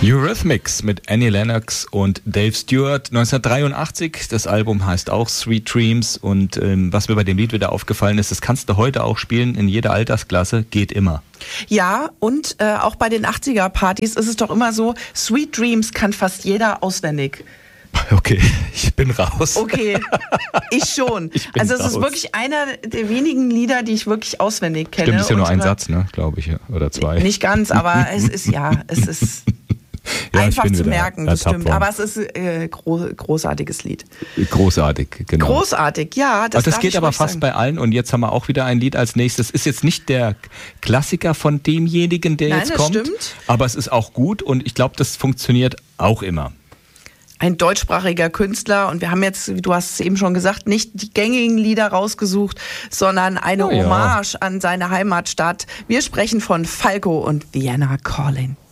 Eurythmics mit Annie Lennox und Dave Stewart, 1983. Das Album heißt auch Sweet Dreams und was mir bei dem Lied wieder aufgefallen ist, das kannst du heute auch spielen in jeder Altersklasse, geht immer. Ja, und auch bei den 80er-Partys ist es doch immer so, Sweet Dreams kann fast jeder auswendig. Okay, ich bin raus. Okay, ich schon. Also es ist wirklich einer der wenigen Lieder, die ich wirklich auswendig kenne. Stimmt, ist ja nur ein Satz, ne, glaube ich, oder zwei. Nicht ganz, aber es ist ja, einfach zu merken, das stimmt. worden. Aber es ist großartiges Lied. Großartig, genau. Großartig, ja. Das geht aber fast bei allen. Und jetzt haben wir auch wieder ein Lied als nächstes. Ist jetzt nicht der Klassiker von demjenigen, der jetzt kommt. Stimmt. Aber es ist auch gut und ich glaube, das funktioniert auch immer. Ein deutschsprachiger Künstler und wir haben jetzt, du hast es eben schon gesagt, nicht die gängigen Lieder rausgesucht, sondern eine Hommage an seine Heimatstadt. Wir sprechen von Falco und Vienna Calling.